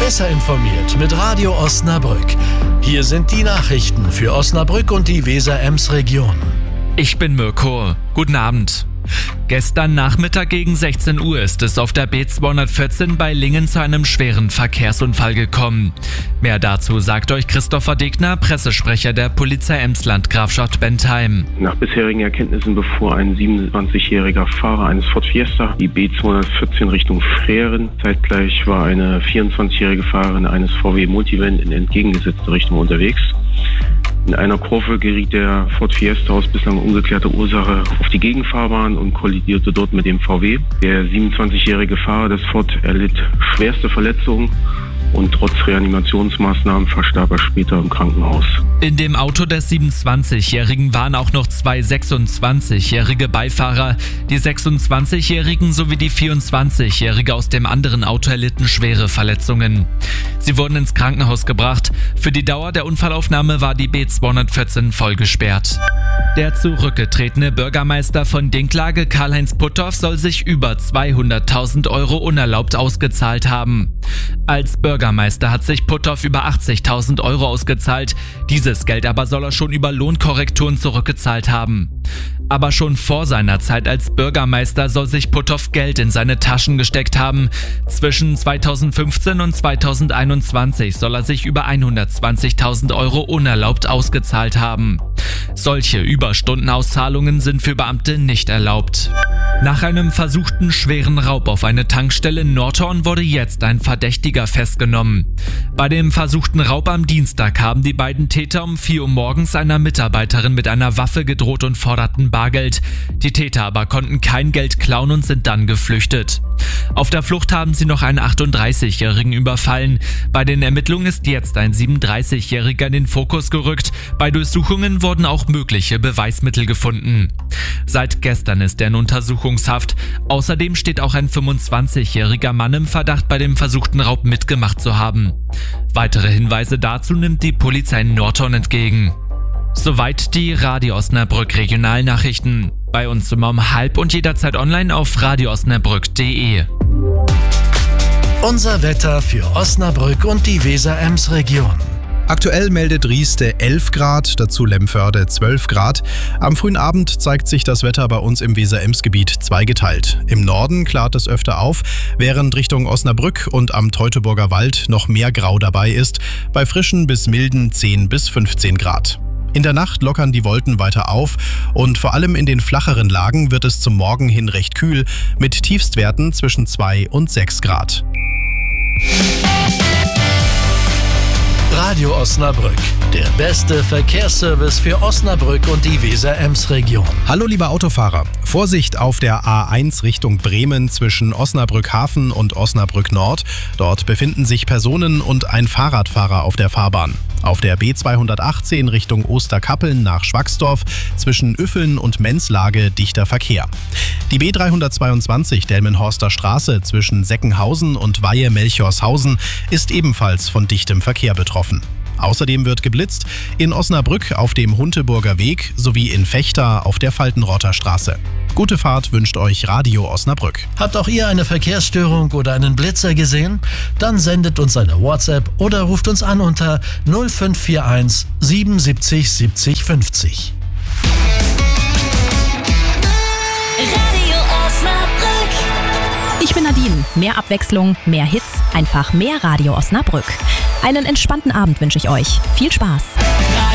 Besser informiert mit Radio Osnabrück. Hier sind die Nachrichten für Osnabrück und die Weser-Ems-Region. Ich bin Mirko. Guten Abend. Gestern Nachmittag gegen 16 Uhr ist es auf der B214 bei Lingen zu einem schweren Verkehrsunfall gekommen. Mehr dazu sagt euch Christopher Degner, Pressesprecher der Polizei Emsland-Grafschaft Bentheim. Nach bisherigen Erkenntnissen befuhr ein 27-jähriger Fahrer eines Ford Fiesta die B214 Richtung Freren. Zeitgleich war eine 24-jährige Fahrerin eines VW Multivan in entgegengesetzte Richtung unterwegs. In einer Kurve geriet der Ford Fiesta aus bislang ungeklärter Ursache auf die Gegenfahrbahn und kollidierte dort mit dem VW. Der 27-jährige Fahrer des Ford erlitt schwerste Verletzungen und trotz Reanimationsmaßnahmen verstarb er später im Krankenhaus. In dem Auto des 27-Jährigen waren auch noch zwei 26-jährige Beifahrer. Die 26-Jährigen sowie die 24-Jährige aus dem anderen Auto erlitten schwere Verletzungen. Sie wurden ins Krankenhaus gebracht. Für die Dauer der Unfallaufnahme war die B214 voll gesperrt. Der zurückgetretene Bürgermeister von Dinklage, Karl-Heinz Puthoff, soll sich über 200.000 Euro unerlaubt ausgezahlt haben. Als Bürgermeister hat sich Puthoff über 80.000 Euro ausgezahlt. Dieses Geld aber soll er schon über Lohnkorrekturen zurückgezahlt haben. Aber schon vor seiner Zeit als Bürgermeister soll sich Puthoff Geld in seine Taschen gesteckt haben. Zwischen 2015 und 2021 soll er sich über 120.000 Euro unerlaubt ausgezahlt haben. Solche Überstundenauszahlungen sind für Beamte nicht erlaubt. Nach einem versuchten schweren Raub auf eine Tankstelle in Nordhorn wurde jetzt ein Verdächtiger festgenommen. Bei dem versuchten Raub am Dienstag haben die beiden Täter um 4 Uhr morgens einer Mitarbeiterin mit einer Waffe gedroht und forderten Bargeld. Die Täter aber konnten kein Geld klauen und sind dann geflüchtet. Auf der Flucht haben sie noch einen 38-Jährigen überfallen. Bei den Ermittlungen ist jetzt ein 37-Jähriger in den Fokus gerückt. Bei Durchsuchungen wurden auch mögliche Beweismittel gefunden. Seit gestern ist er in Untersuchungshaft. Außerdem steht auch ein 25-jähriger Mann im Verdacht, bei dem versuchten Raub mitgemacht zu haben. Weitere Hinweise dazu nimmt die Polizei in Nordhorn entgegen. Soweit die Radio Osnabrück Regionalnachrichten. Bei uns immer um 12 und jederzeit online auf radioosnabrück.de. Unser Wetter für Osnabrück und die Weser-Ems-Region. Aktuell meldet Rieste 11 Grad, dazu Lemförde 12 Grad. Am frühen Abend zeigt sich das Wetter bei uns im Weser-Ems-Gebiet zweigeteilt. Im Norden klart es öfter auf, während Richtung Osnabrück und am Teutoburger Wald noch mehr Grau dabei ist, bei frischen bis milden 10 bis 15 Grad. In der Nacht lockern die Wolken weiter auf und vor allem in den flacheren Lagen wird es zum Morgen hin recht kühl mit Tiefstwerten zwischen 2 und 6 Grad. Radio Osnabrück, der beste Verkehrsservice für Osnabrück und die Weser-Ems-Region. Hallo liebe Autofahrer, Vorsicht auf der A1 Richtung Bremen zwischen Osnabrück Hafen und Osnabrück Nord. Dort befinden sich Personen und ein Fahrradfahrer auf der Fahrbahn. Auf der B218 Richtung Osterkappeln nach Schwacksdorf zwischen Üffeln und Menzlage dichter Verkehr. Die B322 Delmenhorster Straße zwischen Seckenhausen und Weihe-Melchorshausen ist ebenfalls von dichtem Verkehr betroffen. Außerdem wird geblitzt in Osnabrück auf dem Hunteburger Weg sowie in Vechta auf der Faltenrotter Straße. Gute Fahrt wünscht euch Radio Osnabrück. Habt auch ihr eine Verkehrsstörung oder einen Blitzer gesehen? Dann sendet uns eine WhatsApp oder ruft uns an unter 0541 77 70 50. Radio Osnabrück. Ich bin Nadine. Mehr Abwechslung, mehr Hits, einfach mehr Radio Osnabrück. Einen entspannten Abend wünsche ich euch. Viel Spaß.